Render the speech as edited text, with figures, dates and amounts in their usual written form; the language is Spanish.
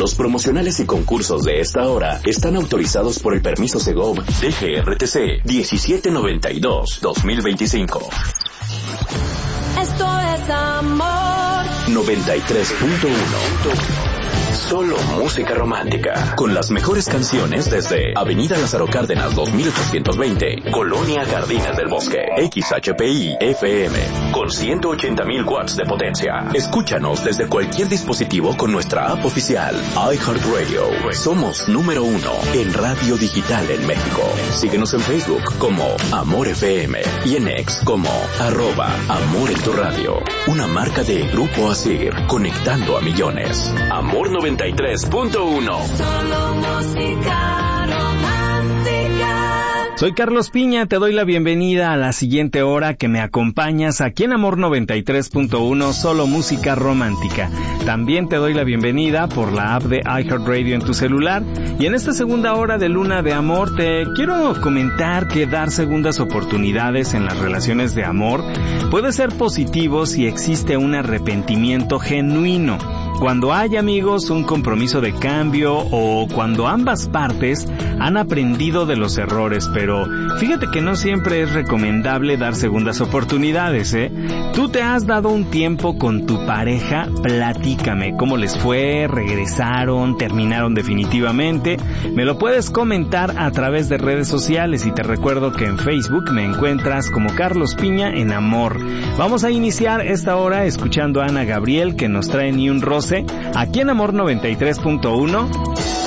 Los promocionales y concursos de esta hora están autorizados por el permiso Segov DGRTC 1792-2025. Esto es amor. 93.1. Solo música romántica. Con las mejores canciones desde Avenida Lázaro Cárdenas 2820, Colonia Jardines del Bosque. XHPI FM con 180,000 watts de potencia. Escúchanos desde cualquier dispositivo con nuestra app oficial iHeartRadio. Somos número 1 en radio digital en México. Síguenos en Facebook como Amor FM y en X como @Amor en tu radio. Una marca de Grupo Asir, conectando a millones. Amor 93.1. Solo música romántica. Soy Carlos Piña, te doy la bienvenida a la siguiente hora que me acompañas aquí en Amor 93.1, solo música romántica. También te doy la bienvenida por la app de iHeartRadio en tu celular. Y en esta segunda hora de Luna de Amor te quiero comentar que dar segundas oportunidades en las relaciones de amor puede ser positivo si existe un arrepentimiento genuino. Cuando hay, amigos, un compromiso de cambio o cuando ambas partes han aprendido de los errores, pero fíjate que no siempre es recomendable dar segundas oportunidades, ¿eh? Tú te has dado un tiempo con tu pareja, platícame cómo les fue, regresaron, terminaron definitivamente. Me lo puedes comentar a través de redes sociales y te recuerdo que en Facebook me encuentras como Carlos Piña en Amor. Vamos a iniciar esta hora escuchando a Ana Gabriel que nos trae Ni un roce aquí en Amor 93.1.